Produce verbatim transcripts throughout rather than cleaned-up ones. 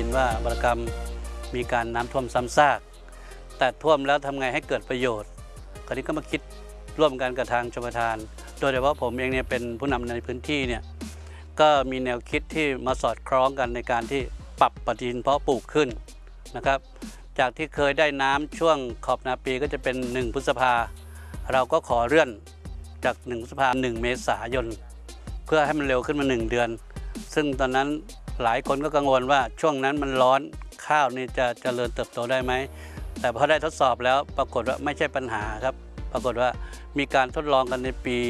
ว่าบรกรรมมีการน้ำท่วมซ้ำซากแต่ท่วมแล้วทำไงให้เกิดประโยชน์คราวนี้ก็มาคิดร่วมกันกับทางชลประทานโดยเฉพาะผมเองเนี่ยเป็นผู้นำในพื้นที่เนี่ยก็มีแนวคิดที่มาสอดคล้องกันในการที่ปรับปฏิทินเพาะปลูกขึ้นนะครับจากที่เคยได้น้ำช่วงขอบนาปีก็จะเป็นหนึ่งพฤษภาเราก็ขอเลื่อนจากหนึ่งพฤษภาหนึ่งเมษายนเพื่อให้มันเร็วขึ้นมาหนึ่งเดือนซึ่งตอนนั้นหลายคนก็กังวลว่าช่วงนั้นมันร้อนข้าวนี่จะเจริญเติบโตได้ไหมแต่พอได้ทดสอบแล้วปรากฏว่าไม่ใช่ปัญหาครับปรากฏว่ามีการทดลองกันในปี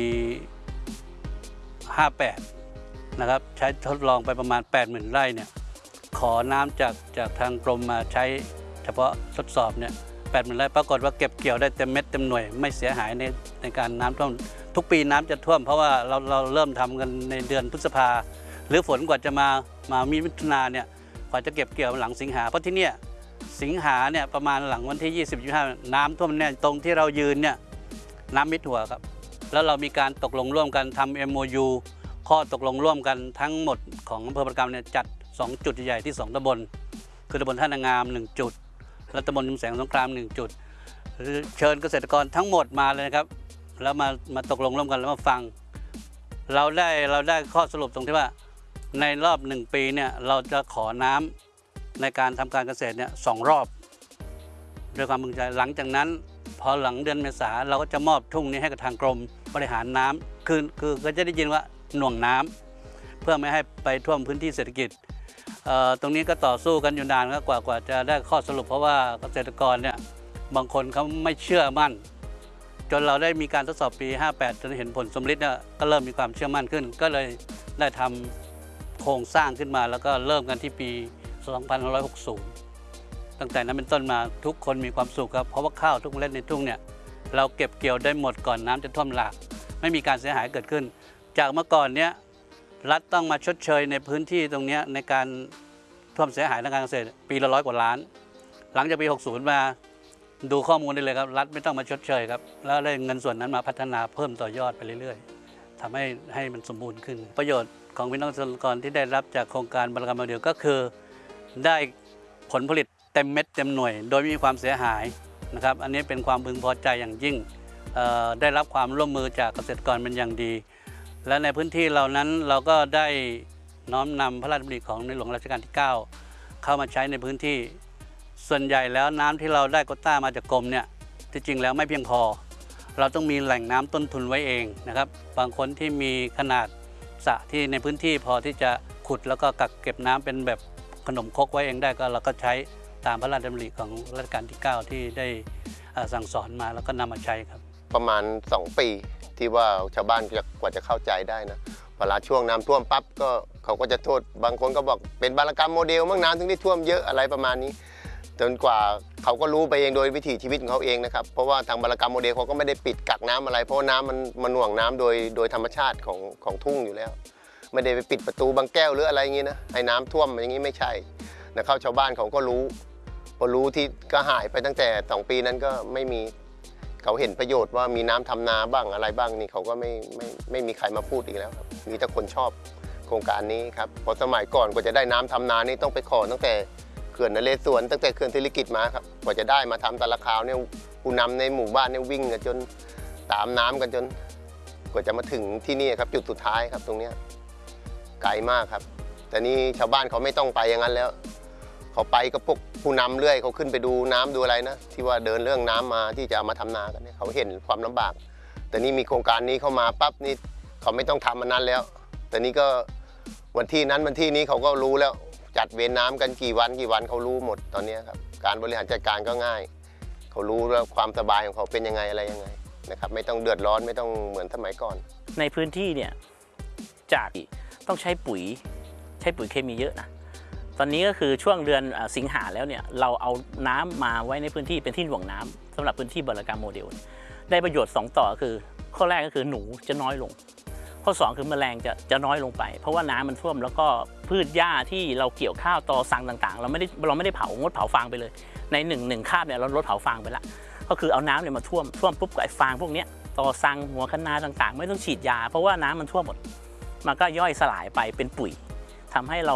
ห้าแปดนะครับใช้ทดลองไปประมาณ แปดหมื่น ไร่เนี่ยขอน้ำจากจากทางกรมมาใช้เฉพาะทดสอบเนี่ย แปดหมื่น ไร่ปรากฏว่าเก็บเกี่ยวได้เต็มเม็ดเต็มหน่วยไม่เสียหายในในการน้ำท่วมทุกปีน้ำจะท่วมเพราะว่าเราเราเริ่มทำกันในเดือนพฤษภาหรือฝนกว่าจะมามามีมิถุนาเนี่ยกว่าจะเก็บเกี่ยวหลังสิงหาเพราะที่เนี่ยสิงหาเนี่ยประมาณหลังวันที่ยี่สิบ ยี่สิบห้าน้ำท่วมแน่ตรงที่เรายืนเนี่ยน้ำมิดหัวครับแล้วเรามีการตกลงร่วมกันทำ เอ็ม โอ ยู ข้อตกลงร่วมกันทั้งหมดของอำเภอบรกรรมเนี่ยจัดสองจุดใหญ่ที่สองตำบลคือตำบลท่านางามหนึ่งจุดและตำบลชุมแสงสงครามหนึ่งจุดเชิญเกษตรกรทั้งหมดมาเลยนะครับแล้วมามาตกลงร่วมกันแล้วมาฟังเราได้เราได้ข้อสรุปตรงที่ว่าในรอบหนึ่งปีเนี่ยเราจะขอน้ำในการทำการเกษตรเนี่ยสองรอบด้วยความพึงใจหลังจากนั้นพอหลังเดือนเมษาเราก็จะมอบทุ่งนี้ให้กับทางกรมบริหารน้ำคือคือก็จะได้ยินว่าหน่วงน้ำเพื่อไม่ให้ไปท่วมพื้นที่เศรษฐกิจตรงนี้ก็ต่อสู้กันอยู่นานครับกว่ากว่าจะได้ข้อสรุปเพราะว่าเกษตรกรเนี่ยบางคนเขาไม่เชื่อมั่นจนเราได้มีการทดสอบปีห้าแปดจนเห็นผลสำลิดเนี่ยก็เริ่มมีความเชื่อมั่นขึ้นก็เลยได้ทำโครงสร้างขึ้นมาแล้วก็เริ่มกันที่ปีสองพันห้าร้อยหกสิบตั้งแต่นั้นเป็นต้นมาทุกคนมีความสุขครับเพราะว่าข้าวทุกเม็ดในทุ่งเนี่ยเราเก็บเกี่ยวได้หมดก่อนน้ำจะท่วมหลากไม่มีการเสียหายเกิดขึ้นจากเมื่อก่อนเนี้ยรัฐต้องมาชดเชยในพื้นที่ตรงนี้ในการท่วมเสียหายทางการเกษตรปีละร้อยกว่าล้านหลังจากปีหกสิบมาดูข้อมูลได้เลยครับรัฐไม่ต้องมาชดเชยครับแล้วได้เงินส่วนนั้นมาพัฒนาเพิ่มต่อยอดไปเรื่อยๆทำให้ให้มันสมบูรณ์ขึ้นประโยชน์ของพี่น้องเกษตรกรที่ได้รับจากโครงการบรกรรมโมเดลก็คือได้ผลผลิตเต็มเม็ดเต็มหน่วยโดยไม่มีความเสียหายนะครับอันนี้เป็นความพึงพอใจอย่างยิ่งได้รับความร่วมมือจากเกษตรกรเป็นอย่างดีและในพื้นที่เหล่านั้นเราก็ได้น้อมนำพระราชดำริของในหลวงรัชกาลที่เก้าเข้ามาใช้ในพื้นที่ส่วนใหญ่แล้วน้ำที่เราได้โควต้ามาจากกรมเนี่ยที่จริงแล้วไม่เพียงพอเราต้องมีแหล่งน้ำต้นทุนไว้เองนะครับบางคนที่มีขนาดสระที่ในพื้นที่พอที่จะขุดแล้วก็กักเก็บน้ำเป็นแบบขนมครกไว้เองได้ก็เราก็ใช้ตามพระราชดำริของรัชกาลที่เก้าที่ได้สั่งสอนมาแล้วก็นำมาใช้ครับประมาณสองปีที่ว่าชาวบ้านกว่าจะเข้าใจได้นะเวลาช่วงน้ำท่วมปั๊บก็เขาก็จะโทษบางคนก็บอกเป็นบรกรรมโมเดลมั่งน้ำถึงได้ท่วมเยอะอะไรประมาณนี้จนกว่าเขาก็รู้ไปเองโดยวิถีชีวิตของเขาเองนะครับเพราะว่าทางบรกรรมโมเดลเขาก็ไม่ได้ปิดกักน้ำอะไรเพราะน้ำมันมันหน่วงน้ำโดยโดยธรรมชาติของของทุ่งอยู่แล้วไม่ได้ไปปิดประตูบางแก้วหรืออะไรอย่างนี้นะให้น้ำท่วมอย่างนี้ไม่ใช่นะเข้าชาวบ้านเขาก็รู้พอรู้ที่ก็หายไปตั้งแต่สองปีนั้นก็ไม่มีเขาเห็นประโยชน์ว่ามีน้ำทำนาบ้างอะไรบ้างนี่เขาก็ไม่ไม่ไม่มีใครมาพูดอีกแล้วครับมีแต่คนชอบโครงการนี้ครับเพราะสมัยก่อนกว่าจะได้น้ำทำนานี่ต้องไปขอตั้งแต่เขื่อนนเรศวรตั้งแต่เขื่อนศิริกิติ์มาครับกว่าจะได้มาทำตะละคาวเนี่ยผู้นำในหมู่บ้านเนี่ยวิ่งกันจนตามน้ำกันจนกว่าจะมาถึงที่นี่ครับจุดสุดท้ายครับตรงนี้ไกลมากครับแต่นี่ชาวบ้านเขาไม่ต้องไปอย่างนั้นแล้วเขาไปกับพวกผู้นำเรื่อยเขาขึ้นไปดูน้ำดูอะไรนะที่ว่าเดินเรื่องน้ำมาที่จะมาทำนากันเนี่ยเขาเห็นความลำบากแต่นี่มีโครงการนี้เข้ามาปั๊บนี่เขาไม่ต้องทำมันนั้นแล้วแต่นี่ก็วันที่นั้นวันที่นี้เขาก็รู้แล้วจัดเวรน้ำกันกี่วันกี่วันเขารู้หมดตอนนี้ครับการบริหารจัดการก็ง่ายเขารู้แล้วความสบายของเขาเป็นยังไงอะไรยังไงนะครับไม่ต้องเดือดร้อนไม่ต้องเหมือนสมัยก่อนในพื้นที่เนี่ยจากต้องใช้ปุ๋ยใช้ปุ๋ยเคมีเยอะนะตอนนี้ก็คือช่วงเดือนสิงหาแล้วเนี่ยเราเอาน้ำมาไว้ในพื้นที่เป็นที่หน่วงน้ำสำหรับพื้นที่บรกรรมโมเดลได้ประโยชน์สองต่อคือข้อแรกก็คือหนูจะน้อยลงข้อสองคือแมลงจะจะน้อยลงไปเพราะว่าน้ำมันท่วมแล้วก็พืชหญ้าที่เราเกี่ยวข้าวตอสังต่างๆเราไม่ได้เราไม่ได้เผางดเผาฟางไปเลยในหนึ่งหนึ่งคาบเนี่ยเราลดเผาฟางไปละก็คือเอาน้ำเนี่ยมาท่วมท่วมปุ๊บไอ้ฟางพวกนี้ตอสังหัวคะน้าต่างๆไม่ต้องฉีดยาเพราะว่าน้ำมันท่วมหมดมันก็ย่อยสลายไปเป็นปุ๋ยทำให้เรา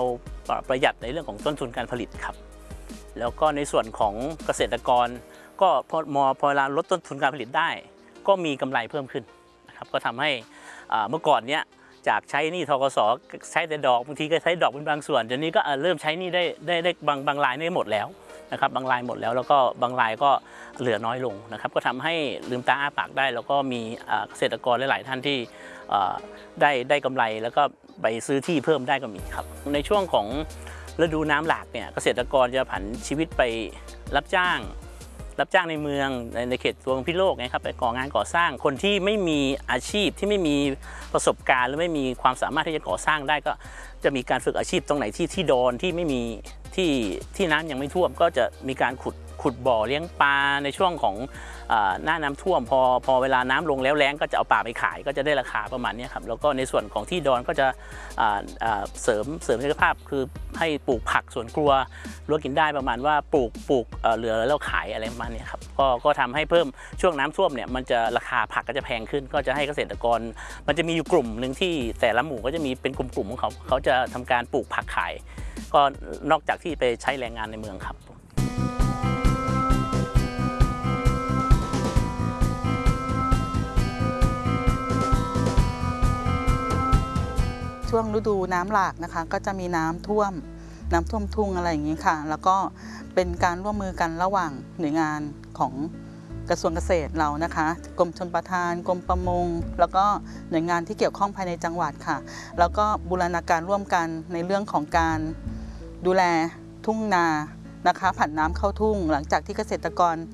ประหยัดในเรื่องของต้นทุนการผลิตครับแล้วก็ในส่วนของเกษตรกรก็พอมอพอเวลาลดต้นทุนการผลิตได้ก็มีกำไรเพิ่มขึ้นนะครับก็ทำให้เมื่อก่อนเนี้ยจากใช้หนี้ธกสใช้แต่ดอกบางทีก็ใช้ดอกเป็นบางส่วนเดี๋ยวนี้ก็เริ่มใช้หนี้ได้ได้ได้บางบางรายได้หมดแล้วนะครับบางรายหมดแล้วแล้วก็บางรายก็เหลือน้อยลงนะครับก็ทำให้ลืมตาอ้าปากได้แล้วก็มีเกษตรกรหลายๆท่านที่ได้ได้กำไรแล้วก็ไปซื้อที่เพิ่มได้ก็มีครับในช่วงของฤดูน้ำหลากเนี่ยเกษตรกรจะผันชีวิตไปรับจ้างรับจ้างในเมืองในเขตตัวพิษณุโลกนะครับไปก่องานก่อสร้างคนที่ไม่มีอาชีพที่ไม่มีประสบการณ์หรือไม่มีความสามารถที่จะก่อสร้างได้ก็จะมีการฝึกอาชีพตรงไหนที่ที่โดนที่ไม่มีที่ที่น้ำยังไม่ท่วมก็จะมีการขุดขุดบ่อเลี้ยงปลาในช่วงของหน้าน้ำท่วมพอพอเวลาน้ำลงแล้วแล้งก็จะเอาปลาไปขายก็จะได้ราคาประมาณนี้ครับแล้วก็ในส่วนของที่ดอนก็จะเสริมเสริมศักยภาพคือให้ปลูกผักสวนครัวรั้วกินได้ประมาณว่าปลูกปลูกเหลือแล้วขายอะไรประมาณนี้ครับก็ก็ทำให้เพิ่มช่วงน้ำท่วมเนี่ยมันจะราคาผักก็จะแพงขึ้นก็จะให้เกษตรกรมันจะมีอยู่กลุ่มหนึ่งที่แต่ละหมู่ก็จะมีเป็นกลุ่มๆของเขาเขาจะทำการปลูกผักขายก็นอกจากที่ไปใช้แรงงานในเมืองครับช่วงฤดูน้ำหลากนะคะก็จะมีน้ำท่วมน้ำท่วมทุ่งอะไรอย่างนี้ค่ะแล้วก็เป็นการร่วมมือกันระหว่างหน่วยงานของกระทรวงเกษตรเรานะคะกรมชลประทานกรมประมงแล้วก็หน่วยงานที่เกี่ยวข้องภายในจังหวัดค่ะแล้วก็บูรณาการร่วมกันในเรื่องของการดูแลทุ่งนานะคะผันน้ำเข้าทุ่งหลังจากที่เกษตรกร